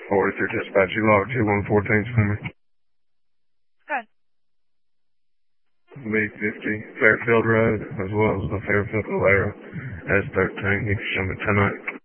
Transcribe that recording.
43 dispatch, you log 2114 for me. Good. B50 Fairfield Road, as well as the Fairfield Valero S13. You can show me tonight.